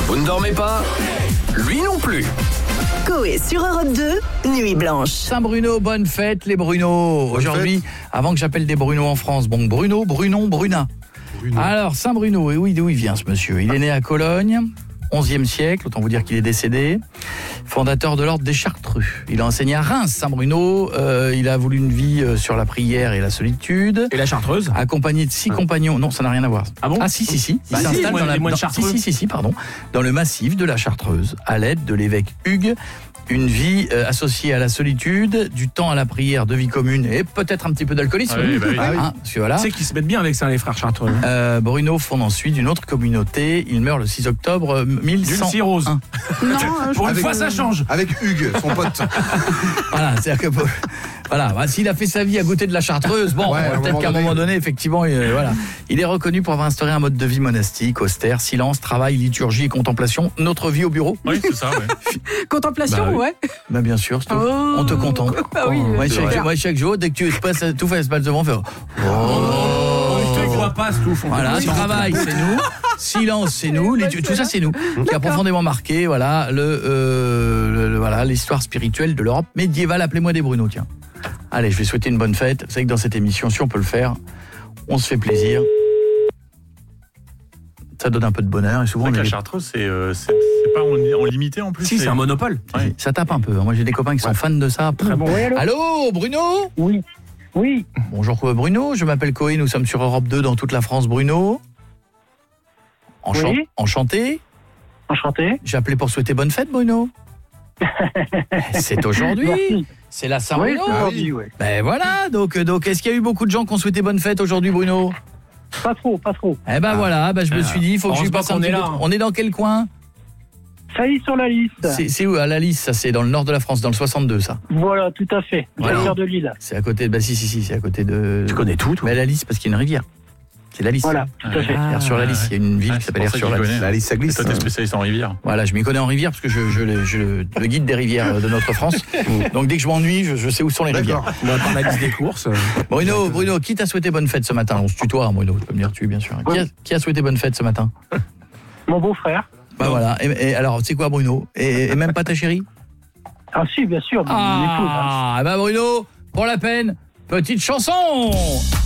Vous ne dormez pas? Lui non plus. Coé sur Europe 2, Nuit Blanche. Saint-Bruno, bonne fête les Bruno. Aujourd'hui, avant que j'appelle des Bruno en France, bon Bruno, Brunon, Bruna. Alors Saint-Bruno, et oui, d'où il vient ce monsieur? Il est né à Cologne, 11e siècle, autant vous dire qu'il est décédé. Fondateur de l'ordre des Chartreux. Il a enseigné à Reims, Saint-Bruno. Il a voulu une vie sur la prière et la solitude. Et la Chartreuse? Accompagné de 6 compagnons. Non, ça n'a rien à voir. Ah bon? Ah si. Il Bah s'installe dans les moines chartreux. dans le massif de la Chartreuse, à l'aide de l'évêque Hugues. Une vie associée à la solitude, du temps à la prière, de vie commune et peut-être un petit peu d'alcoolisme. Oui, bah oui. Parce que voilà. Tu sais qu'ils se mettent bien avec ça, les frères Chartreux. Bruno fonde ensuite une autre communauté. Il meurt le 6 octobre 1100. D'une cirrhose. Pour une fois, ça change. Avec Hugues, son pote. Voilà, c'est-à-dire que voilà, s'il a fait sa vie à goûter de la Chartreuse, bon, peut-être qu'à un moment donné, effectivement, il est reconnu pour avoir instauré un mode de vie monastique, austère, silence, travail, liturgie et contemplation. Notre vie au bureau. Oui, c'est ça, ouais. Contemplation, ouais. Bah bien sûr, on te contemple. Bah oui, Moi, chaque jour, dès que tu passes tout fait espace devant, faire Je te vois pas, Stouff. voilà, travail, c'est nous. Silence, c'est nous. Tout ça, c'est nous. Qui a profondément marqué, voilà, voilà, l'histoire spirituelle de l'Europe médiévale. Appelez-moi des Bruno, tiens. Allez, je vais souhaiter une bonne fête. Vous savez que dans cette émission, si on peut le faire, on se fait plaisir. Ça donne un peu de bonheur et souvent. La Chartreuse, c'est pas en limité en plus. Si, c'est un monopole. Ouais. Ça tape un peu. Moi, j'ai des copains qui sont fans de ça. Très bon. Oui, allô? Allô, Bruno? Oui. Bonjour Bruno, je m'appelle Coé, nous sommes sur Europe 2 dans toute la France, Bruno. Oui. Enchanté. Enchanté. J'ai appelé pour souhaiter bonne fête, Bruno. C'est aujourd'hui. Merci. C'est la Oui, Saint-Bruno. c'est aujourd'hui, oui. Ben voilà, donc est-ce qu'il y a eu beaucoup de gens qui ont souhaité bonne fête aujourd'hui, Bruno? Pas trop. Eh ben voilà, je me suis dit, il faut que je lui heureusement passe un qu'on petit est peu. là, hein. On est dans quel coin? Ça y est, sur la liste. C'est où? À la Lys, ça c'est dans le nord de la France, dans le 62 ça. Voilà, tout à fait. Voilà. Directeur de Lille. C'est à côté de... si, c'est à côté de... Tu connais tout, toi. Mais la Lys, parce qu'il y a une rivière. C'est la Lys. Voilà, tout à fait. Sur la Lys, il y a une ville qui s'appelle sur la Lys. La liste, ça glisse. Toi, t'es spécialiste en rivière. Voilà, je m'y connais en rivière parce que je le guide des rivières de notre France. Donc dès que je m'ennuie, je sais où sont les rivières. On va prendre la liste des courses. Bruno, qui t'a souhaité bonne fête ce matin? On se tutoie, Bruno, tu peux me dire tu, bien sûr. Qui a souhaité bonne fête ce matin? Mon beau-frère. Bah voilà, et alors, c'est quoi Bruno? Et même pas ta chérie? Ah si, bien sûr, mon épouse. Bruno, pour la peine, petite chanson.